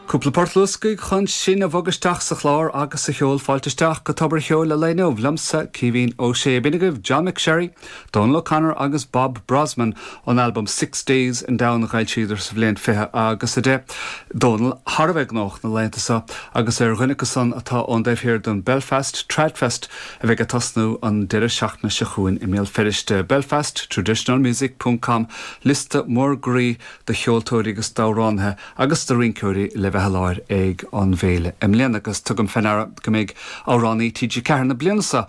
Cúpla portlúscaigh chun sin a bhogasteach sa chlár agus sa cheol fáilteisteach go tobar cheol le leineh lamsa cíhín ó sé binigah John McSherry, Donal O'Connor agus Bob Brosman an album 6 Days in Down gail siidir sa bhléon fithe agus a dé. Donal Harveg noch na leintasa agus rinnechasan atá an déifhir don Belfast Tradfest a bheith a tasnú an deire seachna se chuin I méal feriste Belfast traditionalmusic.com lista mór grí de cheoltóirí agus dáráthe agus de rincúirí le bheith láir ag an bhéile. Imléan agus tugam fenara go méid áránnaí TG Cearna blianasa